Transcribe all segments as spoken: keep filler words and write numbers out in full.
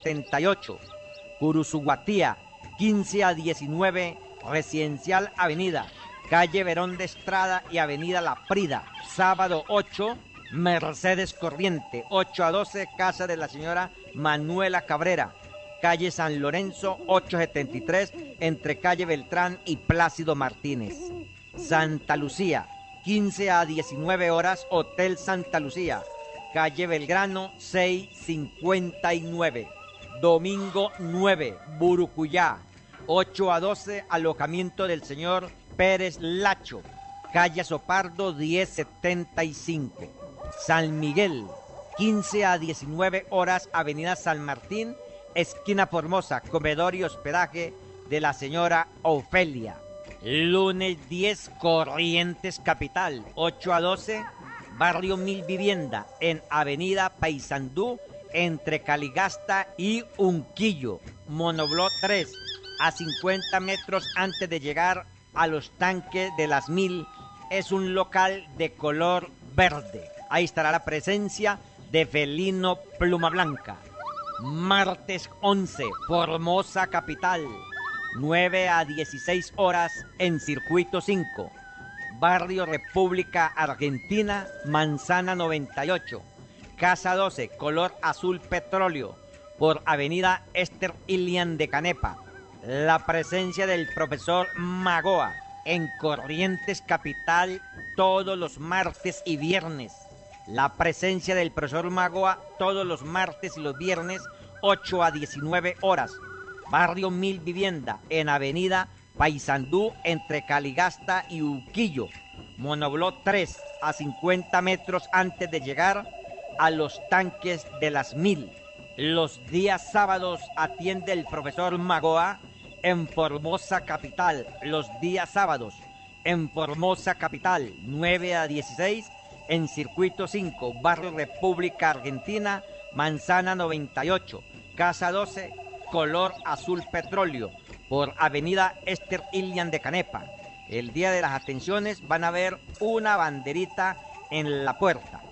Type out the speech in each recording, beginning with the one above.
setenta y ocho, Curuzuguatía, quince a diecinueve, Residencial Avenida, calle Verón de Estrada y Avenida La Prida. Sábado ocho, Mercedes Corriente, ocho a doce, casa de la señora Manuela Cabrera, calle San Lorenzo, ochocientos setenta y tres, entre calle Beltrán y Plácido Martínez. Santa Lucía, quince a diecinueve horas, Hotel Santa Lucía, calle Belgrano, seiscientos cincuenta y nueve. Domingo nueve, Burucuyá, ocho a doce, alojamiento del señor Pérez Lacho, calle Sopardo, diez setenta y cinco. San Miguel, quince a diecinueve horas, avenida San Martín, esquina Formosa, comedor y hospedaje de la señora Ofelia. Lunes diez, Corrientes Capital, ocho a doce, barrio Mil Vivienda, en avenida Paysandú, entre Caligasta y Unquillo. Monoblot tres, a cincuenta metros antes de llegar a los tanques de las Mil, es un local de color verde. Ahí estará la presencia de Felino Pluma Blanca. Martes once, Formosa Capital, nueve a dieciséis horas, en Circuito cinco, barrio República Argentina, Manzana noventa y ocho, casa doce, color azul petróleo, por avenida Esther Ilian de Canepa. La presencia del profesor Magoa en Corrientes Capital todos los martes y viernes. La presencia del profesor Magoa todos los martes y los viernes, ocho a diecinueve horas. Barrio Mil Vivienda, en avenida Paysandú, entre Caligasta y Uquillo. Monoblot tres, a cincuenta metros antes de llegar a los tanques de las Mil. Los días sábados atiende el profesor Magoa en Formosa Capital. Los días sábados en Formosa Capital, nueve a dieciséis, en Circuito cinco, barrio República Argentina, Manzana noventa y ocho, casa doce, color azul petróleo, por avenida Esther Ilian de Canepa. El día de las atenciones van a ver una banderita en la puerta.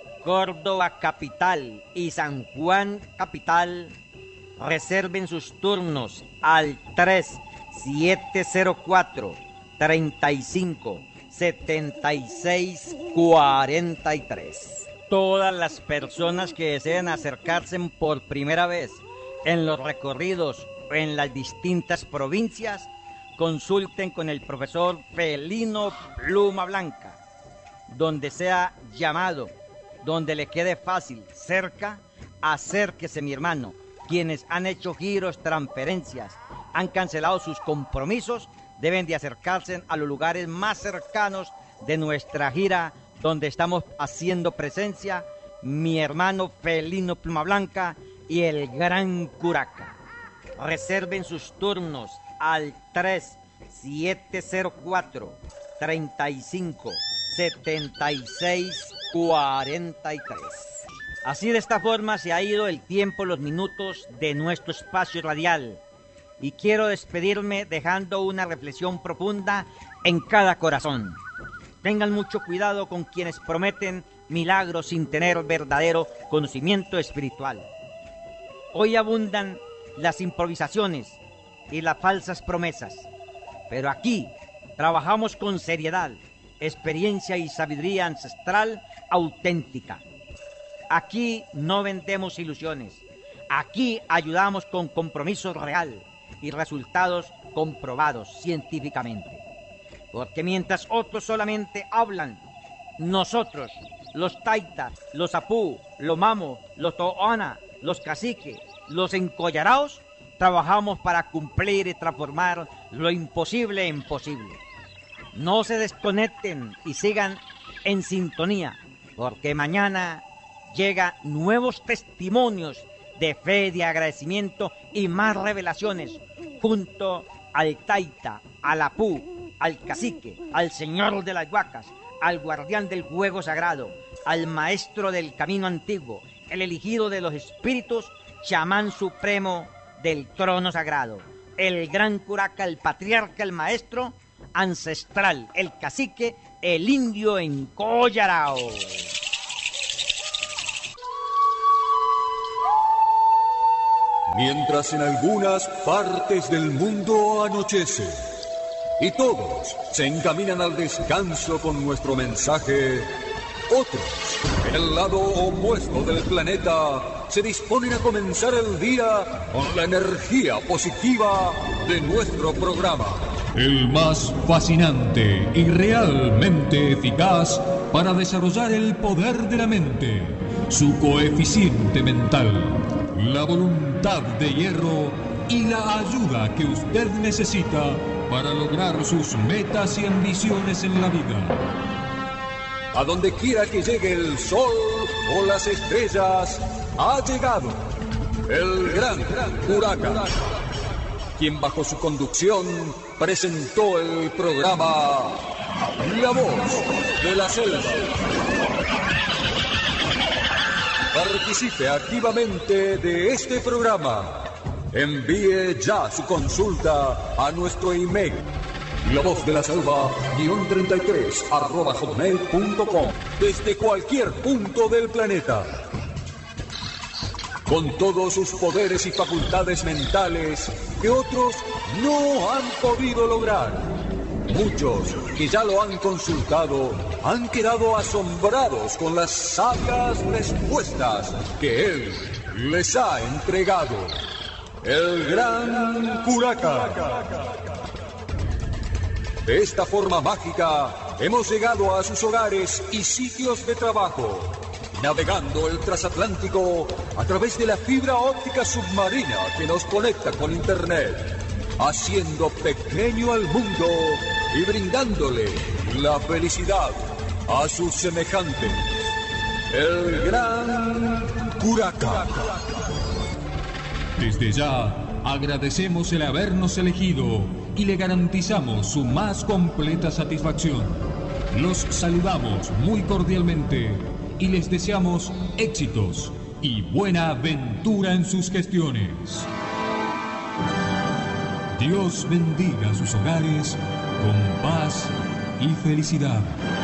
Córdoba Capital y San Juan Capital, reserven sus turnos al tres siete cero cuatro, treinta y cinco, setenta y seis, cuarenta y tres. Todas las personas que deseen acercarse por primera vez en los recorridos o en las distintas provincias, consulten con el profesor Felino Pluma Blanca. Donde sea llamado, donde le quede fácil, cerca, acérquese, mi hermano. Quienes han hecho giros, transferencias, han cancelado sus compromisos, deben de acercarse a los lugares más cercanos de nuestra gira, donde estamos haciendo presencia mi hermano Felino Pluma Blanca y el Gran Curaca. Reserven sus turnos al tres siete cero cuatro, treinta y cinco, setenta y seis, cuarenta y tres. Así, de esta forma se ha ido el tiempo, los minutos de nuestro espacio radial. Y quiero despedirme dejando una reflexión profunda en cada corazón. Tengan mucho cuidado con quienes prometen milagros sin tener verdadero conocimiento espiritual. Hoy abundan las improvisaciones y las falsas promesas, pero aquí trabajamos con seriedad, experiencia y sabiduría ancestral auténtica. Aquí no vendemos ilusiones, aquí ayudamos con compromiso real y resultados comprobados científicamente. Porque mientras otros solamente hablan, nosotros, los taitas, los apú, los mamos, los toana, los caciques, los encollaraos, trabajamos para cumplir y transformar lo imposible en posible. No se desconecten y sigan en sintonía, porque mañana llegan nuevos testimonios de fe, de agradecimiento y más revelaciones, junto al taita, al apú, al cacique, al señor de las huacas, al guardián del juego sagrado, al maestro del camino antiguo, el elegido de los espíritus, chamán supremo del trono sagrado, el gran curaca, el patriarca, el maestro ancestral, el cacique, el indio encollarao. Mientras en algunas partes del mundo anochece y todos se encaminan al descanso con nuestro mensaje, otros, en el lado opuesto del planeta, se disponen a comenzar el día con la energía positiva de nuestro programa. El más fascinante y realmente eficaz para desarrollar el poder de la mente, su coeficiente mental, la voluntad de hierro y la ayuda que usted necesita para lograr sus metas y ambiciones en la vida. A donde quiera que llegue el sol o las estrellas, ha llegado el gran Curaca, quien bajo su conducción presentó el programa La Voz de la Selva. Participe activamente de este programa. Envíe ya su consulta a nuestro email La Voz de la Selva guión treinta y tres arroba hotmail punto com desde cualquier punto del planeta. Con todos sus poderes y facultades mentales que otros no han podido lograr. Muchos que ya lo han consultado han quedado asombrados con las sabias respuestas que él les ha entregado. El gran Curaca. De esta forma mágica hemos llegado a sus hogares y sitios de trabajo, navegando el transatlántico a través de la fibra óptica submarina que nos conecta con Internet, haciendo pequeño al mundo y brindándole la felicidad a sus semejantes. El gran Curaca. Desde ya agradecemos el habernos elegido y le garantizamos su más completa satisfacción. Los saludamos muy cordialmente y les deseamos éxitos y buena aventura en sus gestiones. Dios bendiga sus hogares con paz y felicidad.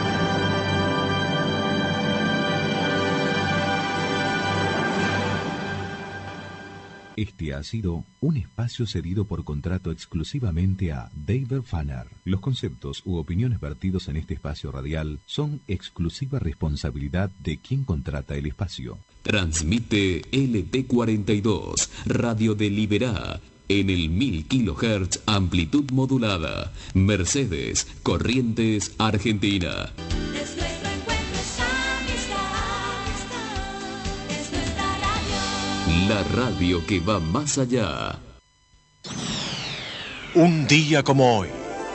Este ha sido un espacio cedido por contrato exclusivamente a David Fanner. Los conceptos u opiniones vertidos en este espacio radial son exclusiva responsabilidad de quien contrata el espacio. Transmite L T cuarenta y dos, Radio de Liberá, en el mil kilohertz, amplitud modulada, Mercedes, Corrientes, Argentina. La radio que va más allá. Un día como hoy.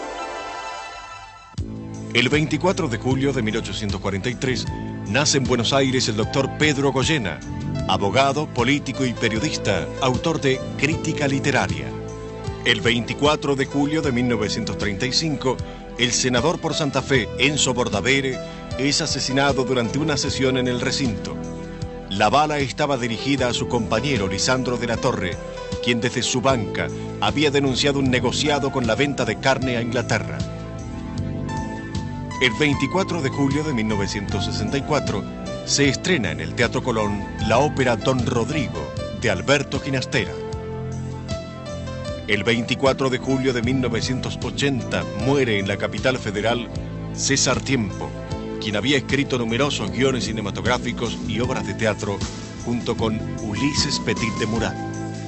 El veinticuatro de julio de mil ochocientos cuarenta y tres nace en Buenos Aires el doctor Pedro Goyena, abogado, político y periodista, autor de Crítica Literaria. El veinticuatro de julio de mil novecientos treinta y cinco, el senador por Santa Fe, Enzo Bordavere, es asesinado durante una sesión en el recinto. La bala estaba dirigida a su compañero Lisandro de la Torre, quien desde su banca había denunciado un negociado con la venta de carne a Inglaterra. El veinticuatro de julio de mil novecientos sesenta y cuatro se estrena en el Teatro Colón la ópera Don Rodrigo, de Alberto Ginastera. El veinticuatro de julio de mil novecientos ochenta muere en la capital federal César Tiempo, quien había escrito numerosos guiones cinematográficos y obras de teatro junto con Ulises Petit de Murat.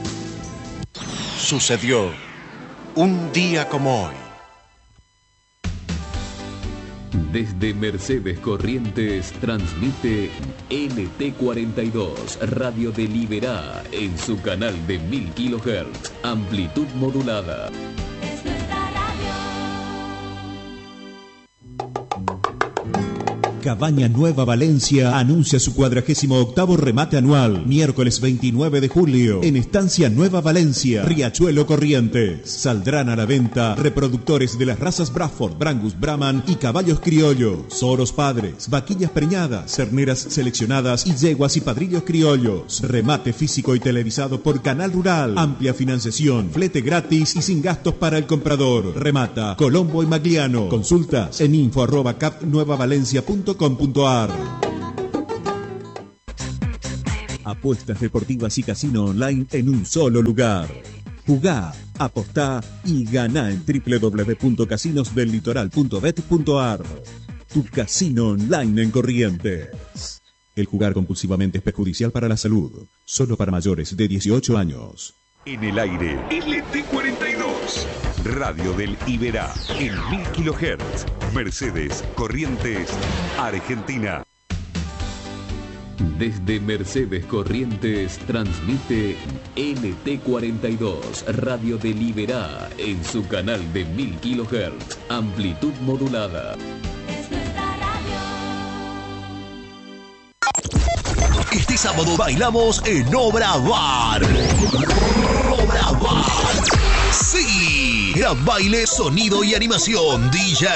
Sucedió un día como hoy. Desde Mercedes Corrientes transmite L T cuarenta y dos, Radio de Liberá, en su canal de mil kilohertz, amplitud modulada. Cabaña Nueva Valencia anuncia su cuadragésimo octavo remate anual, miércoles veintinueve de julio, en Estancia Nueva Valencia, Riachuelo Corrientes. Saldrán a la venta reproductores de las razas Bradford, Brangus, Brahman y caballos criollos, oros padres, vaquillas preñadas, terneras seleccionadas y yeguas y padrillos criollos. Remate físico y televisado por Canal Rural. Amplia financiación, flete gratis y sin gastos para el comprador. Remata Colombo y Magliano. Consultas en info arroba cap nueva valencia punto com punto ar. Apuestas deportivas y casino online en un solo lugar. Jugá, apostá y ganá en doble u doble u doble u punto casinos del litoral punto bet punto a r. Tu casino online en Corrientes. El jugar compulsivamente es perjudicial para la salud. Solo para mayores de dieciocho años. En el aire, L T cuarenta y dos. Radio del Iberá, en mil kilohertz. Mercedes, Corrientes, Argentina. Desde Mercedes Corrientes transmite L T cuarenta y dos, Radio del Iberá, en su canal de mil kilohertz, amplitud modulada. Es nuestra radio. Este sábado bailamos en Obra Bar. Obra Bar. Sí, gran baile, sonido y animación. D J